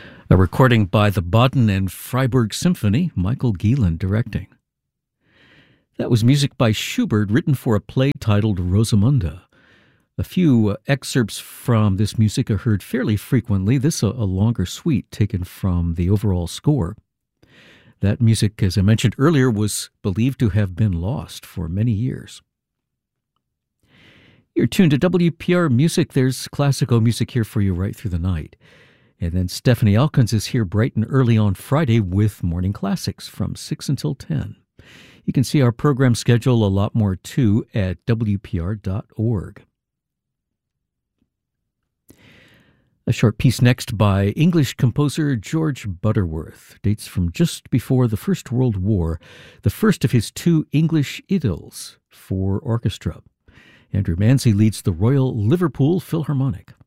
A recording by the Baden and Freiburg Symphony, Michael Gieland directing. That was music by Schubert written for a play titled Rosamunde. A few excerpts from this music are heard fairly frequently. This a longer suite taken from the overall score. That music, as I mentioned earlier, was believed to have been lost for many years. You're tuned to WPR Music. There's classical music here for you right through the night. And then Stephanie Elkins is here bright and early on Friday with Morning Classics from 6 until 10. You can see our program schedule, a lot more too, at WPR.org. A short piece next by English composer George Butterworth. Dates from just before the First World War, the first of his two English idylls for orchestra. Andrew Manzi leads the Royal Liverpool Philharmonic.